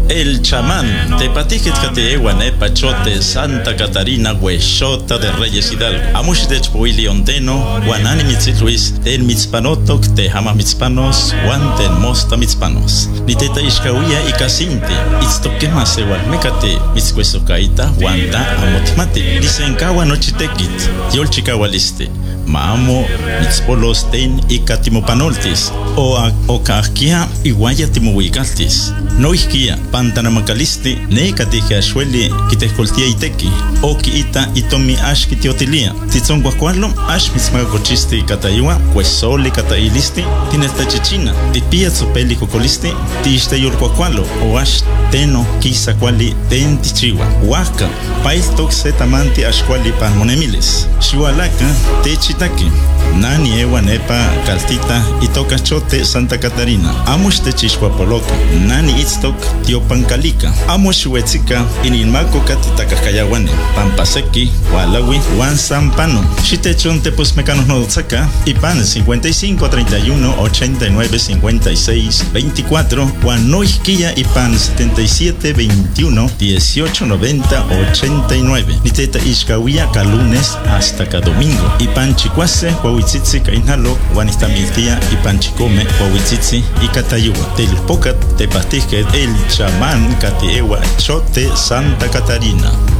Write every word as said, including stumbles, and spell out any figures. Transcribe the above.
El chamán, tepatijit kateewa nepa chote Santa Catarina huexota de Reyes Hidalgo. Amush de chpoili ondeno, guanani mitzitluis, ten mitzpanotok, te hama mitzpanos, guan ten mosta mitzpanos. Ni teta ishkawia y casinti, itztokema sewal mekate, mitzcuesocaita, guanda amotmati, lisenkawa nochitekit, yol chikawaliste. Maamo mitzpolos ten ikatimopanoltis, o okahkia iguaya timohuikaltis. No isquia, pantanamacalisti, ne katija shueli, kitescoltia iteki, o kiita itomi ash kitiotilia. Titzon guacualo, ash mitzmagochisti kataiwa, cuesoli katailisti, tinesta chichina, tipia tsopeli cocolisti, tiste yurquacualo, o ash teno kisa quali ten tichiwa. Huaca, pail toxe tamanti ash quali palmonemiles. Shualaka, techitaki. Nani ewa nepa kaltita itoka chote Santa Catarina. Amush te chishwapoloka. Nani itztok tiopancalica. Amush huetzika inilmako katitakayawane. Pampaseki, Walawi, Juan Sampano. Shitechon te pues mecanos no saca. Ipan cincuenta y cinco, treinta y uno, ochenta y nueve, cincuenta y seis, veinticuatro. Juan Noisquilla Ipan setenta y siete, veintiuno, dieciocho, noventa, ochenta y nueve. Niteta Ishkawia ka lunes hasta ka domingo. Ipan chicuase, Huahuitzitzi kainalo, Juanistamiltia Ipan chicome, Huahuitzitzi y Catayuba. Telpocat te pastisque el chamán Catiewa Chote Santa Catarina.